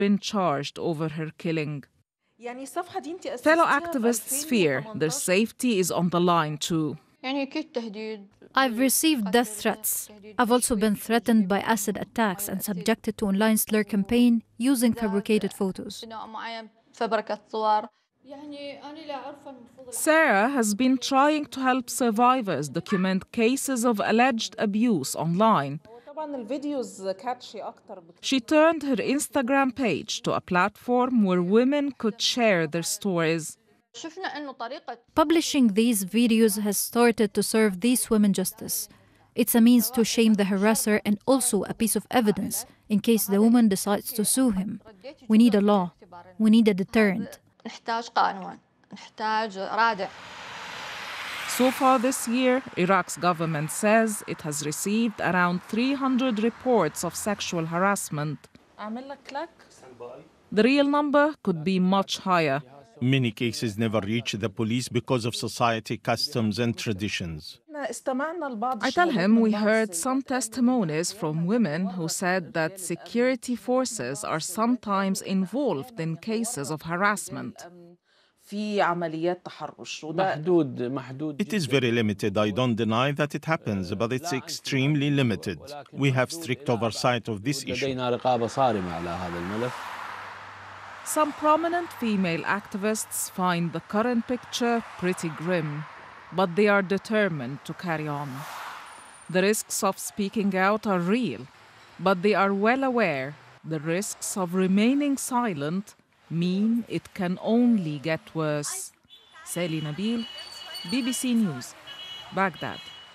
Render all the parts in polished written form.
been charged over her killing. Fellow activists fear their safety is on the line too. I've received death threats. I've also been threatened by acid attacks and subjected to online slur campaign using fabricated photos. Sarah has been trying to help survivors document cases of alleged abuse online. She turned her Instagram page to a platform where women could share their stories. Publishing these videos has started to serve these women justice. It's a means to shame the harasser and also a piece of evidence in case the woman decides to sue him. We need a law. We need a deterrent. So far this year, Iraq's government says it has received around 300 reports of sexual harassment. The real number could be much higher. Many cases never reach the police because of society customs and traditions. I tell him we heard some testimonies from women who said that security forces are sometimes involved in cases of harassment. It is very limited. I don't deny that it happens, but it's extremely limited. We have strict oversight of this issue. Some prominent female activists find the current picture pretty grim, but they are determined to carry on. The risks of speaking out are real, but they are well aware the risks of remaining silent mean it can only get worse. Sally Nabil, BBC News, Baghdad.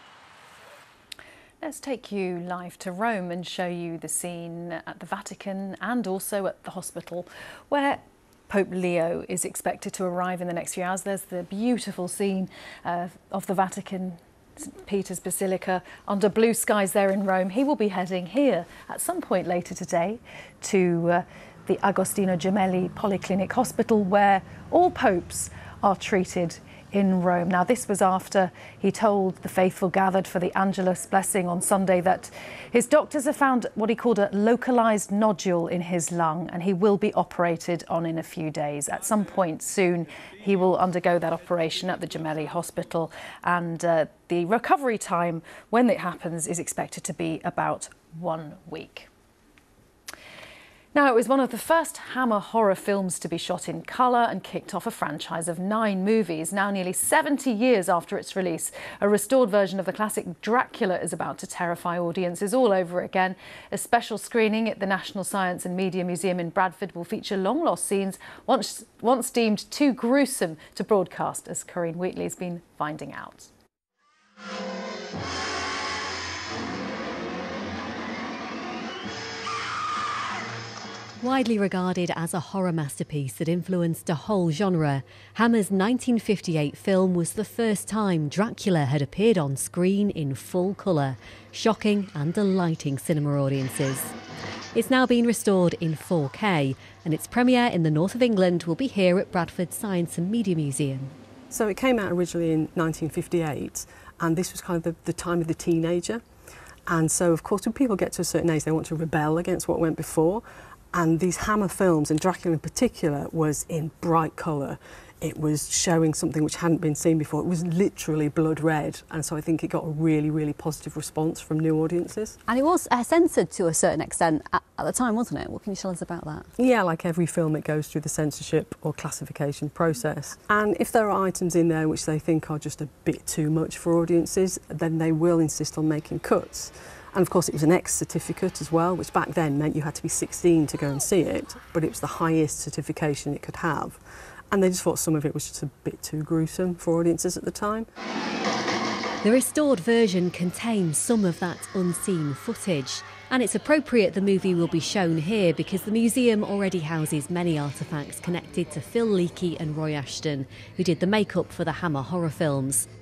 Let's take you live to Rome and show you the scene at the Vatican and also at the hospital where Pope Leo is expected to arrive in the next few hours. There's the beautiful scene of the Vatican, St. Peter's Basilica, under blue skies there in Rome. He will be heading here at some point later today to the Agostino Gemelli Polyclinic Hospital, where all popes are treated in Rome. Now, this was after he told the faithful gathered for the Angelus blessing on Sunday that his doctors have found what he called a localized nodule in his lung, and he will be operated on in a few days. At some point soon, he will undergo that operation at the Gemelli Hospital, and the recovery time when it happens is expected to be about 1 week. Now, it was one of the first Hammer horror films to be shot in colour and kicked off a franchise of 9 movies. Now, nearly 70 years after its release, a restored version of the classic Dracula is about to terrify audiences all over again. A special screening at the National Science and Media Museum in Bradford will feature long-lost scenes once deemed too gruesome to broadcast, as Corinne Wheatley's been finding out. Widely regarded as a horror masterpiece that influenced a whole genre, Hammer's 1958 film was the first time Dracula had appeared on screen in full colour, shocking and delighting cinema audiences. It's now been restored in 4K, and its premiere in the north of England will be here at Bradford Science and Media Museum. So it came out originally in 1958, and this was kind of the time of the teenager. And so, of course, when people get to a certain age, they want to rebel against what went before. And these Hammer films, and Dracula in particular, was in bright colour. It was showing something which hadn't been seen before. It was literally blood red, and so I think it got a really, really positive response from new audiences. And it was censored to a certain extent at the time, wasn't it? What can you tell us about that? Yeah, like every film, it goes through the censorship or classification process. And if there are items in there which they think are just a bit too much for audiences, then they will insist on making cuts. And of course it was an X certificate as well, which back then meant you had to be 16 to go and see it, but it was the highest certification it could have. And they just thought some of it was just a bit too gruesome for audiences at the time. The restored version contains some of that unseen footage, and it's appropriate the movie will be shown here because the museum already houses many artefacts connected to Phil Leakey and Roy Ashton, who did the makeup for the Hammer horror films.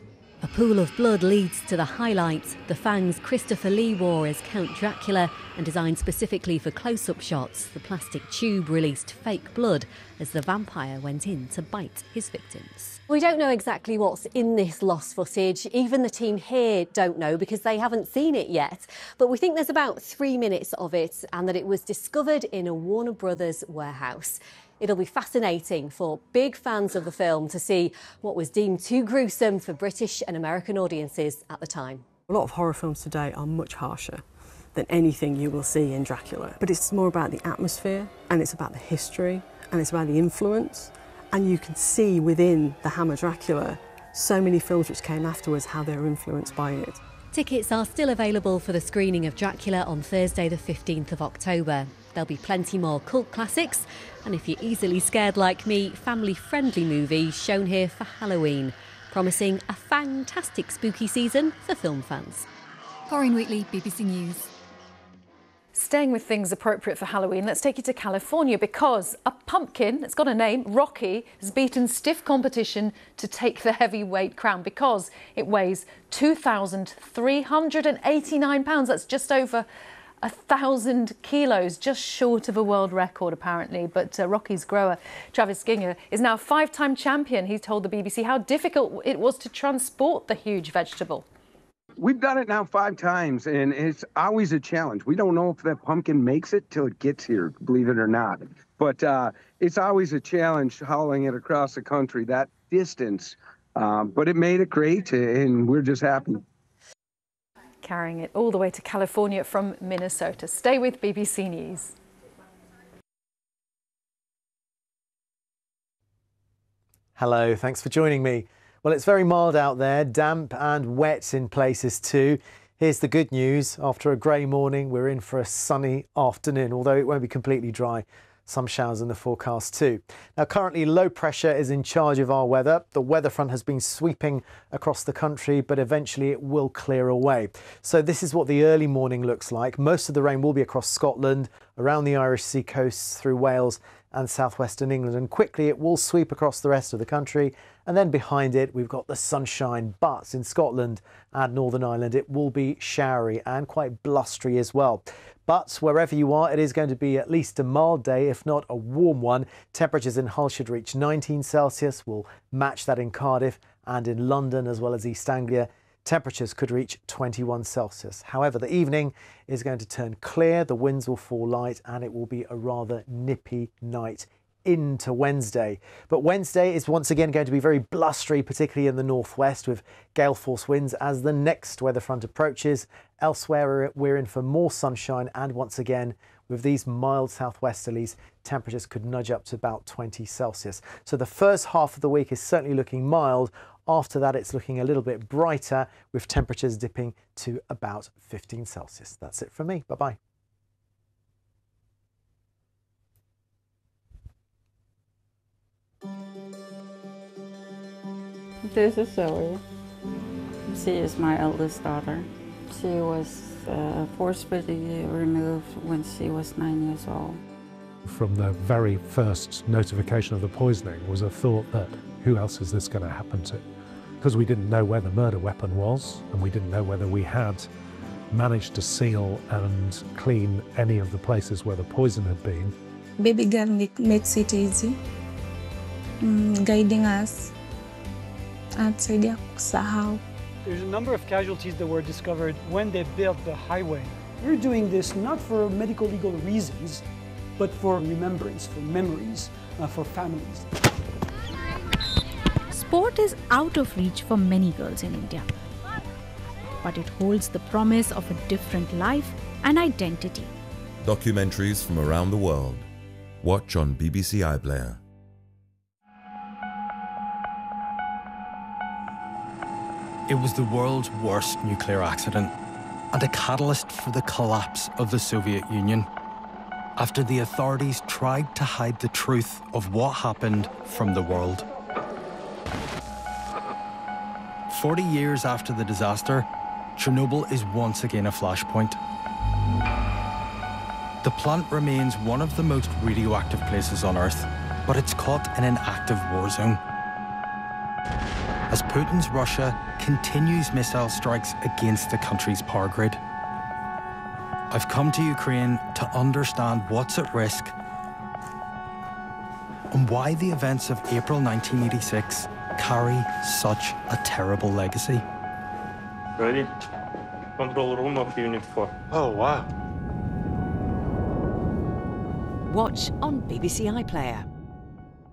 A pool of blood leads to the highlight. The Fang's Christopher Lee wore as Count Dracula, and designed specifically for close-up shots, the plastic tube released fake blood as the vampire went in to bite his victims. We don't know exactly what's in this lost footage. Even the team here don't know because they haven't seen it yet. But we think there's about 3 minutes of it and that it was discovered in a Warner Brothers warehouse. It'll be fascinating for big fans of the film to see what was deemed too gruesome for British and American audiences at the time. A lot of horror films today are much harsher than anything you will see in Dracula. But it's more about the atmosphere, and it's about the history, and it's about the influence. And you can see within the Hammer Dracula so many films which came afterwards how they were influenced by it. Tickets are still available for the screening of Dracula on Thursday the 15th of October. There'll be plenty more cult classics, and if you're easily scared like me, family-friendly movies shown here for Halloween, promising a fantastic spooky season for film fans. Corinne Wheatley, BBC News. Staying with things appropriate for Halloween, let's take you to California because a pumpkin, it's got a name, Rocky, has beaten stiff competition to take the heavyweight crown because it weighs 2,389 pounds. That's just over 1,000 kilos, just short of a world record apparently. But Rocky's grower, Travis Ginger, is now a 5-time champion. He told the BBC how difficult it was to transport the huge vegetable. We've done it now 5 times, and it's always a challenge. We don't know if that pumpkin makes it till it gets here, believe it or not. But it's always a challenge hauling it across the country that distance. But it made it great, and we're just happy. Carrying it all the way to California from Minnesota. Stay with BBC News. Hello, thanks for joining me. Well, it's very mild out there, damp and wet in places too. Here's the good news. After a grey morning, we're in for a sunny afternoon, although it won't be completely dry. Some showers in the forecast too. Now, currently low pressure is in charge of our weather. The weather front has been sweeping across the country, but eventually it will clear away. So this is what the early morning looks like. Most of the rain will be across Scotland, around the Irish Sea coast, through Wales and southwestern England, and quickly it will sweep across the rest of the country. And then behind it, we've got the sunshine, but in Scotland and Northern Ireland, it will be showery and quite blustery as well. But wherever you are, it is going to be at least a mild day, if not a warm one. Temperatures in Hull should reach 19 Celsius. We'll match that in Cardiff and in London, as well as East Anglia. Temperatures could reach 21 Celsius. However, the evening is going to turn clear, the winds will fall light, and it will be a rather nippy night into Wednesday. But Wednesday is once again going to be very blustery, particularly in the northwest, with gale force winds as the next weather front approaches. Elsewhere, we're in for more sunshine, and once again, with these mild southwesterlies, temperatures could nudge up to about 20 Celsius. So the first half of the week is certainly looking mild. After that, it's looking a little bit brighter, with temperatures dipping to about 15 Celsius. That's it from me. Bye-bye. This is Zoe. She is my eldest daughter. She was forcibly removed when she was 9 years old. From the very first notification of the poisoning was a thought that who else is this going to happen to? Because we didn't know where the murder weapon was, and we didn't know whether we had managed to seal and clean any of the places where the poison had been. Baby girl makes it easy, guiding us. There's a number of casualties that were discovered when they built the highway. We're doing this not for medical legal reasons, but for remembrance, for memories, for families. Sport is out of reach for many girls in India, but it holds the promise of a different life and identity. Documentaries from around the world. Watch on BBC iPlayer. It was the world's worst nuclear accident and a catalyst for the collapse of the Soviet Union, after the authorities tried to hide the truth of what happened from the world. 40 years after the disaster, Chernobyl is once again a flashpoint. The plant remains one of the most radioactive places on Earth, but it's caught in an active war zone. as Putin's Russia continues missile strikes against the country's power grid. I've come to Ukraine to understand what's at risk and why the events of April 1986 carry such a terrible legacy. Ready? Control room of Unit 4. Oh, wow. Watch on BBC iPlayer.